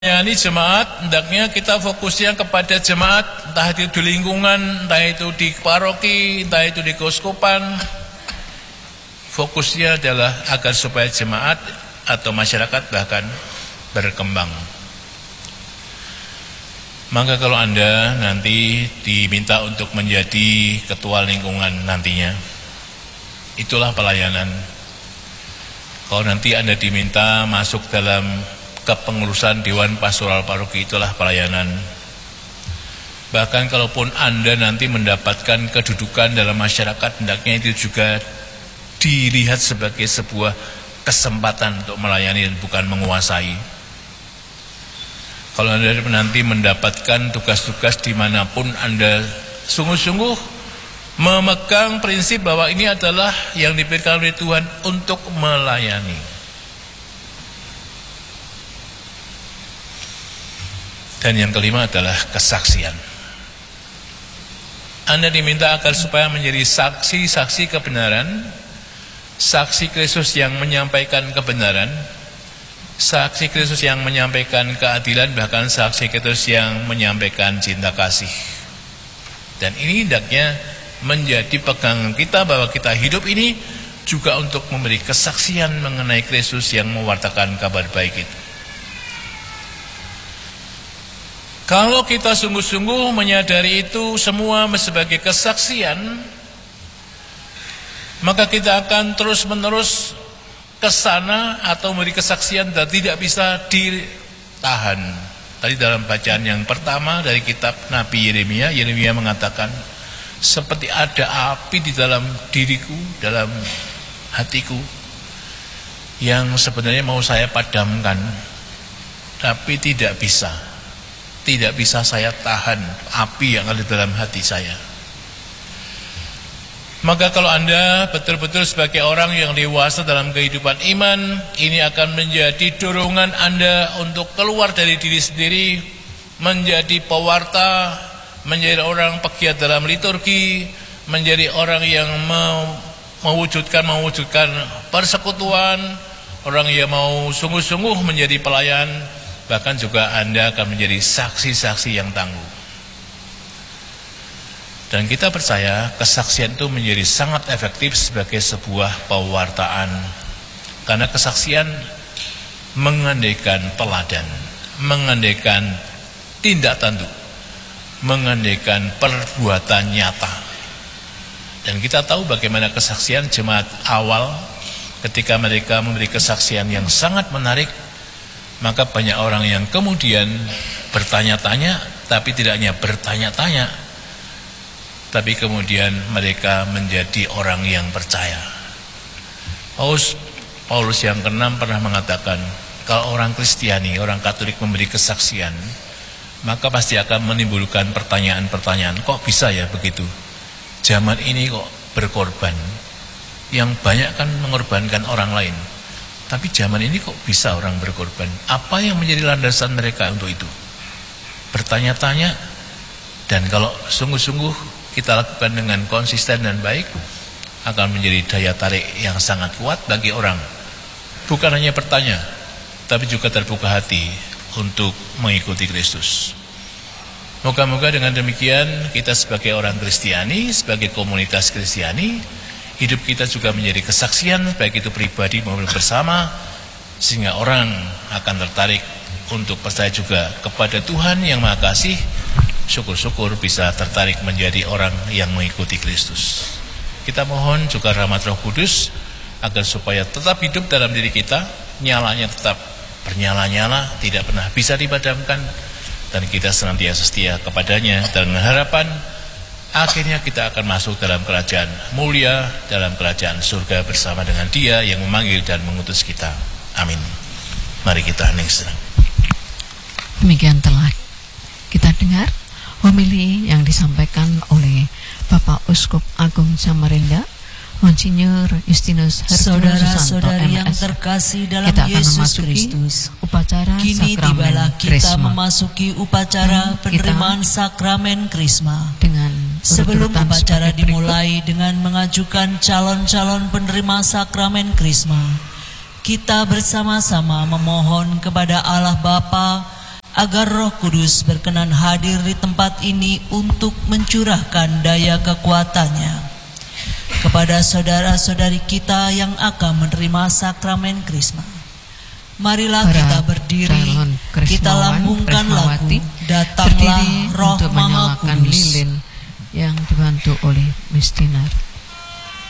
Melayani jemaat, hendaknya kita fokusnya kepada jemaat, entah itu di lingkungan, entah itu di paroki, entah itu di keuskupan. Fokusnya adalah agar supaya jemaat atau masyarakat bahkan berkembang. Maka kalau Anda nanti diminta untuk menjadi ketua lingkungan nantinya, itulah pelayanan. Kalau nanti Anda diminta masuk dalam kepengurusan Dewan Pastoral Paroki, itulah pelayanan. Bahkan kalaupun Anda nanti mendapatkan kedudukan dalam masyarakat, hendaknya itu juga dilihat sebagai sebuah kesempatan untuk melayani dan bukan menguasai. Kalau Anda nanti mendapatkan tugas-tugas dimanapun, Anda sungguh-sungguh memegang prinsip bahwa ini adalah yang diberikan oleh Tuhan untuk melayani. Dan yang kelima adalah kesaksian. Anda diminta agar supaya menjadi saksi-saksi kebenaran, saksi Kristus yang menyampaikan kebenaran, saksi Kristus yang menyampaikan keadilan, bahkan saksi Kristus yang menyampaikan cinta kasih. Dan ini hendaknya menjadi pegangan kita bahwa kita hidup ini juga untuk memberi kesaksian mengenai Kristus yang mewartakan kabar baik itu. Kalau kita sungguh-sungguh menyadari itu semua sebagai kesaksian, maka kita akan terus-menerus ke sana atau memberi kesaksian dan tidak bisa ditahan. Tadi dalam bacaan yang pertama dari kitab Nabi Yeremia mengatakan, seperti ada api di dalam diriku, dalam hatiku, yang sebenarnya mau saya padamkan, tapi tidak bisa. Tidak bisa saya tahan api yang ada dalam hati saya. Maka kalau Anda betul-betul sebagai orang yang dewasa dalam kehidupan iman, ini akan menjadi dorongan Anda untuk keluar dari diri sendiri, menjadi pewarta, menjadi orang pegiat dalam liturgi, menjadi orang yang mewujudkan persekutuan, orang yang mau sungguh-sungguh menjadi pelayan. Bahkan juga Anda akan menjadi saksi-saksi yang tangguh. Dan kita percaya kesaksian itu menjadi sangat efektif sebagai sebuah pewartaan. Karena kesaksian mengandaikan teladan, mengandaikan tindak tanduk, mengandaikan perbuatan nyata. Dan kita tahu bagaimana kesaksian jemaat awal ketika mereka memberi kesaksian yang sangat menarik. Maka banyak orang yang kemudian bertanya-tanya, tapi tidak hanya bertanya-tanya, tapi kemudian mereka menjadi orang yang percaya. Paulus yang ke-6 pernah mengatakan, kalau orang Kristiani, orang Katolik memberi kesaksian, maka pasti akan menimbulkan pertanyaan-pertanyaan, kok bisa ya begitu? Zaman ini kok berkorban, yang banyak kan mengorbankan orang lain. Tapi zaman ini kok bisa orang berkorban? Apa yang menjadi landasan mereka untuk itu? Bertanya-tanya, dan kalau sungguh-sungguh kita lakukan dengan konsisten dan baik, akan menjadi daya tarik yang sangat kuat bagi orang. Bukan hanya bertanya, tapi juga terbuka hati untuk mengikuti Kristus. Moga-moga dengan demikian kita sebagai orang Kristiani, sebagai komunitas Kristiani, hidup kita juga menjadi kesaksian, baik itu pribadi maupun bersama, sehingga orang akan tertarik untuk percaya juga kepada Tuhan yang Maha Kasih. Syukur-syukur bisa tertarik menjadi orang yang mengikuti Kristus. Kita mohon juga rahmat Roh Kudus agar supaya tetap hidup dalam diri kita, nyalanya tetap bernyala-nyala, tidak pernah bisa dipadamkan, dan kita senantiasa setia kepadanya dengan harapan akhirnya kita akan masuk dalam kerajaan mulia, dalam kerajaan surga bersama dengan Dia yang memanggil dan mengutus kita. Amin. Mari kita hening sejenak. Demikian telah kita dengar homili yang disampaikan oleh Bapak Uskup Agung Samarinda, Monsinyur Justinus Hercules Susanto Saudara-saudari yang MS. terkasih dalam Kita akan Yesus memasuki Kristus, upacara kini sakramen tibalah kita Krisma. memasuki upacara penerimaan sakramen Krisma. Dengan Sebelum urutan upacara sebagai berikut. dimulai dengan mengajukan calon-calon penerima sakramen Krisma, kita bersama-sama memohon kepada Allah Bapa agar Roh Kudus berkenan hadir di tempat ini untuk mencurahkan daya kekuatannya kepada saudara-saudari kita yang akan menerima sakramen Krisma. Marilah Para kita berdiri, calon kita Krismawan, lambungkan lagu Krismawati Datanglah berdiri Roh untuk Maha menyalakan Kudus. lilin yang dibantu oleh Miss Dinar.